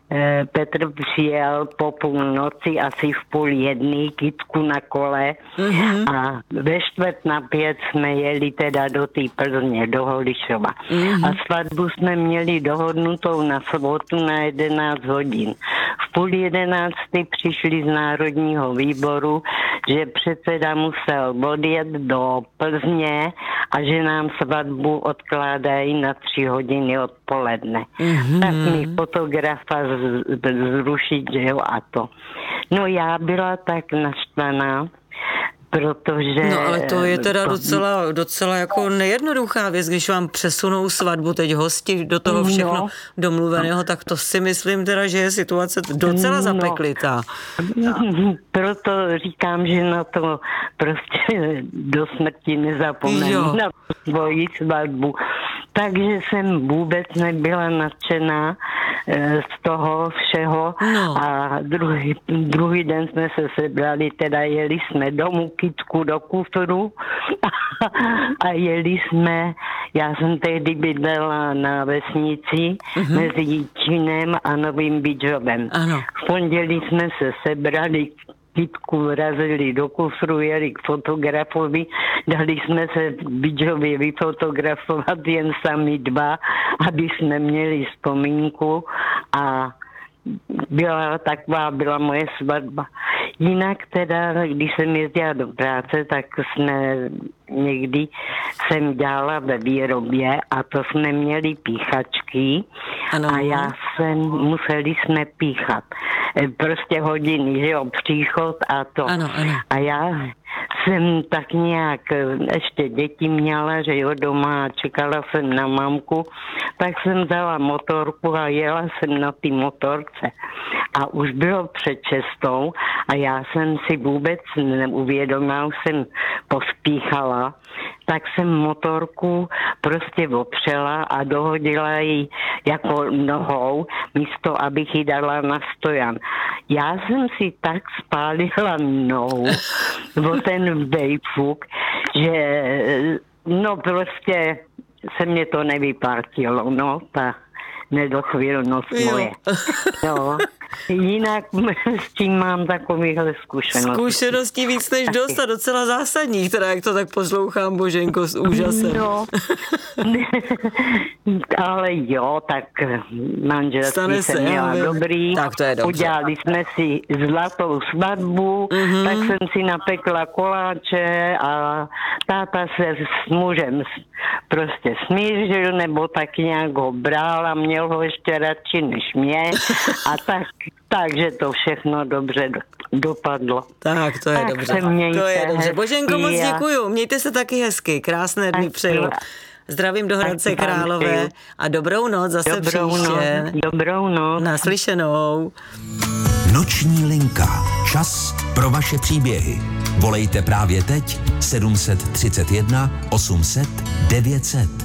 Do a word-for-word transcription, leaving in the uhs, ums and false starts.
Petr přijel po půlnoci, asi v půl jedný, kytku na kole mm-hmm. a ve čtvrt na pět jsme jeli teda do té Plzně, do Holišova. Mm-hmm. A svatbu jsme měli dohodnutou na sobotu na jedenáct hodin. V půl jedenácti přišli z Národního výboru, že předseda musel odjet do Plzně a že nám svatbu odkládají na tři hodiny odpoledne. Mm-hmm. Tak mi fotografa z, zrušit, že jo, a to. No já byla tak naštvaná, protože... No ale to je teda docela, docela jako nejednoduchá věc, když vám přesunou svatbu, teď hosti do toho všechno no. domluveného, tak to si myslím teda, že je situace docela no. zapeklitá. Proto říkám, že na to prostě do smrti nezapomenu, na svoji svatbu. Takže jsem vůbec nebyla nadšená z toho všeho no. a druhý, druhý den jsme se sebrali, teda jeli jsme domů, kytku do kufru a, a jeli jsme, já jsem tehdy bydlela na vesnici uh-huh. mezi Jíčinem a Novým Bydžovem. Ano. V pondělí jsme se sebrali, kytku vrazili do kufru, jeli k fotografovi, dali jsme se v Bydžově vyfotografovat jen sami dva, aby jsme měli vzpomínku a byla taková, byla moje svatba. Jinak teda, když jsem jezdila do práce, tak jsme někdy jsem dělala ve výrobě a to jsme měli píchačky ano. a já jsem, museli jsme píchat. Prostě hodiny, že jo, příchod a to. Ano, ano. A já jsem tak nějak ještě děti měla, že jo, doma čekala jsem na mamku, tak jsem vzala motorku a jela jsem na té motorce. A už bylo před šestou a já jsem si vůbec neuvědomila, už jsem pospíchala, tak jsem motorku prostě opřela a dohodila ji jako nohou, místo abych ji dala na stojan. Já jsem si tak spálila nohu o ten vejfuk, že no prostě se mě to nevyplatilo, no, ta nedochvilnost moje. No. Jinak s tím mám takovýhle zkušenosti. Zkušeností víc než dost a docela zásadních, teda jak to tak poslouchám, Boženko, s úžasem. No, ale jo, tak manželství jsem měla dobrý. Tak to je dobře. Udělali jsme si zlatou svatbu, mm-hmm. tak jsem si napekla koláče a táta se s mužem prostě smířil, nebo tak nějak ho bral a měl ho ještě radši než mě a tak takže to všechno dobře dopadlo. Tak, to je tak dobře. To je dobře. Boženko, moc děkuju. Mějte se taky hezky. Krásné dny přeju. Zdravím do Hradce Králové a dobrou noc zase dobrou příště. Noc, dobrou noc. Naslyšenou. Noční linka. Čas pro vaše příběhy. Volejte právě teď sedm set třicet jedna osm set devět set.